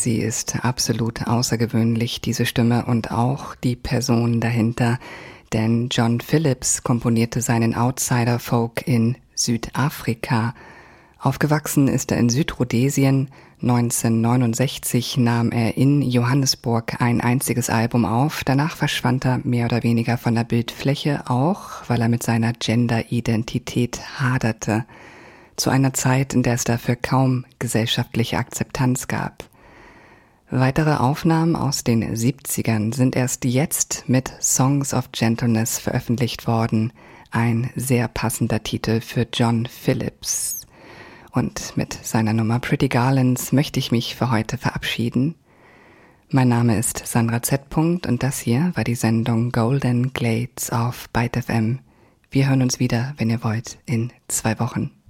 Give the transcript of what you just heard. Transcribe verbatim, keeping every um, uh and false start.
Sie ist absolut außergewöhnlich, diese Stimme, und auch die Person dahinter. Denn John Phillips komponierte seinen Outsider-Folk in Südafrika. Aufgewachsen ist er in Südrhodesien. neunzehnhundertneunundsechzig nahm er in Johannesburg ein einziges Album auf. Danach verschwand er mehr oder weniger von der Bildfläche, auch weil er mit seiner Gender-Identität haderte. Zu einer Zeit, in der es dafür kaum gesellschaftliche Akzeptanz gab. Weitere Aufnahmen aus den siebzigern sind erst jetzt mit Songs of Gentleness veröffentlicht worden. Ein sehr passender Titel für John Phillips. Und mit seiner Nummer Pretty Garlands möchte ich mich für heute verabschieden. Mein Name ist Sandra Z. und das hier war die Sendung Golden Glades auf Byte F M. Wir hören uns wieder, wenn ihr wollt, in zwei Wochen.